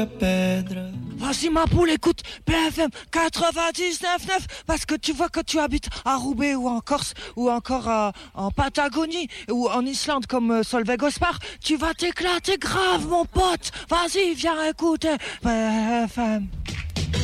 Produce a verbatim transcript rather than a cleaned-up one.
Vas-y ma poule, écoute B F M quatre-vingt-dix-neuf neuf parce que tu vois que tu habites à Roubaix ou en Corse ou encore euh, en Patagonie ou en Islande comme euh, Solveig Ospar, tu vas t'éclater grave mon pote. Vas-y, viens écouter B F M.